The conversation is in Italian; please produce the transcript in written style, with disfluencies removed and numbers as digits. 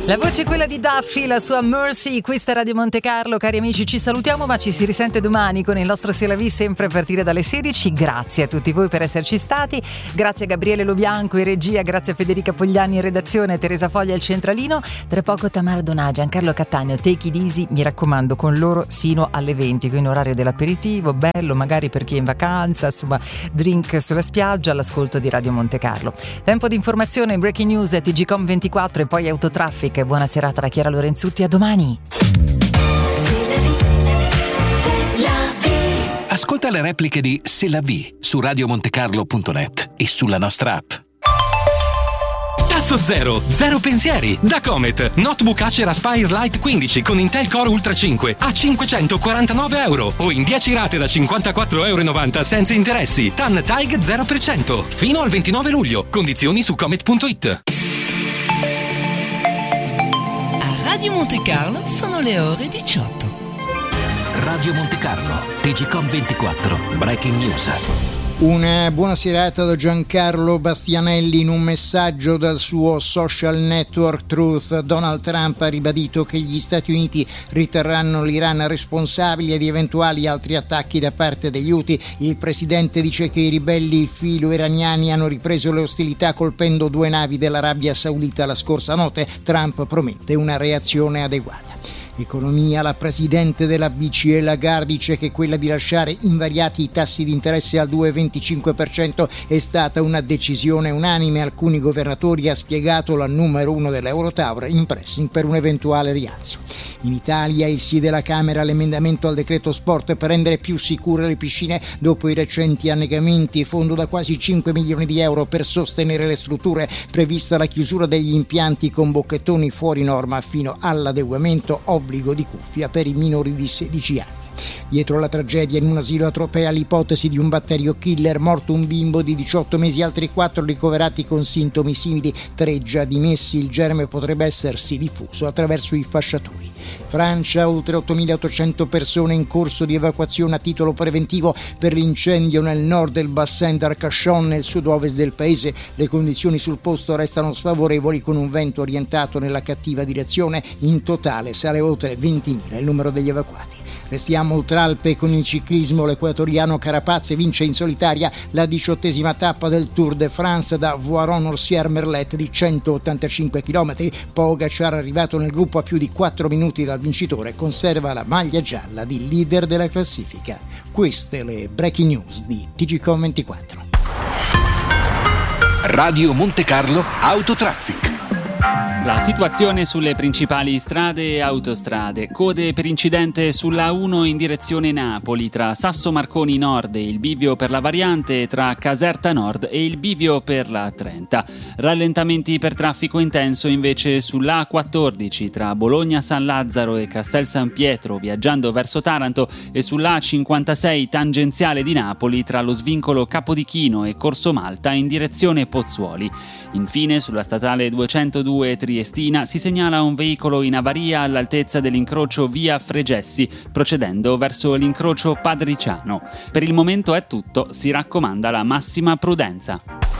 La voce è quella di Duffy, la sua Mercy. Questa è Radio Monte Carlo, cari amici, ci salutiamo ma ci si risente domani con il nostro C'est la vie, sempre a partire dalle 16. Grazie a tutti voi per esserci stati, grazie a Gabriele Lobianco in regia, grazie a Federica Pogliani in redazione, Teresa Foglia al centralino, tra poco Tamara Donà, Giancarlo Cattaneo, Take It Easy, mi raccomando, con loro sino alle 20, qui in orario dell'aperitivo, bello magari per chi è in vacanza, insomma drink sulla spiaggia all'ascolto di Radio Monte Carlo. Tempo di informazione, breaking news, TGcom24 e poi Autotraffic. Buona serata da Chiara Lorenzutti, a domani. Ascolta le repliche di C'est la vie su radiomontecarlo.net e sulla nostra app. Tasso zero pensieri da Comet. Notebook Acer Aspire Lite 15 con Intel Core Ultra 5 a €549 o in 10 rate da €54,90 senza interessi. TAN TAIG 0% fino al 29 luglio. Condizioni su comet.it. Radio Monte Carlo sono le ore 18. Radio Monte Carlo, TGcom24, Breaking News. Una buona serata da Giancarlo Bastianelli. In un messaggio dal suo social network Truth, Donald Trump ha ribadito che gli Stati Uniti riterranno l'Iran responsabile di eventuali altri attacchi da parte degli Houthi. Il presidente dice che i ribelli filo-iraniani hanno ripreso le ostilità colpendo 2 navi dell'Arabia Saudita la scorsa notte. Trump promette una reazione adeguata. Economia, la presidente della BCE Lagarde dice che quella di lasciare invariati i tassi di interesse al 2,25% è stata una decisione unanime. Alcuni governatori, ha spiegato la numero 1 dell'Eurotower, in pressing per un eventuale rialzo. In Italia il sì della Camera all'emendamento al decreto sport per rendere più sicure le piscine dopo i recenti annegamenti. Fondo da quasi 5 milioni di euro per sostenere le strutture. Prevista la chiusura degli impianti con bocchettoni fuori norma fino all'adeguamento. Obbligo di cuffia per i minori di 16 anni. Dietro la tragedia in un asilo a Tropea l'ipotesi di un batterio killer, morto un bimbo di 18 mesi, altri 4 ricoverati con sintomi simili, 3 già dimessi. Il germe potrebbe essersi diffuso attraverso i fasciatori. Francia, oltre 8.800 persone in corso di evacuazione a titolo preventivo per l'incendio nel nord del bassin d'Arcachon, nel sud-ovest del paese. Le condizioni sul posto restano sfavorevoli con un vento orientato nella cattiva direzione. In totale sale oltre 20.000 il numero degli evacuati. Restiamo oltre Alpe con il ciclismo. L'equatoriano Carapaz vince in solitaria la 18ª tappa del Tour de France da Voiron-Orsières-Merlet di 185 km. Pogacar, arrivato nel gruppo a più di 4 minuti dal vincitore, conserva la maglia gialla di leader della classifica. Queste le breaking news di TGcom24. Radio Monte Carlo Autotraffic. La situazione sulle principali strade e autostrade. Code per incidente sulla A1 in direzione Napoli tra Sasso Marconi Nord e il bivio per la variante, tra Caserta Nord e il bivio per la 30. Rallentamenti per traffico intenso invece sulla A14 tra Bologna San Lazzaro e Castel San Pietro viaggiando verso Taranto, e sulla A56 tangenziale di Napoli tra lo svincolo Capodichino e Corso Malta in direzione Pozzuoli. Infine sulla statale 202 Triestina si segnala un veicolo in avaria all'altezza dell'incrocio via Fregessi, procedendo verso l'incrocio Padriciano. Per il momento è tutto, si raccomanda la massima prudenza.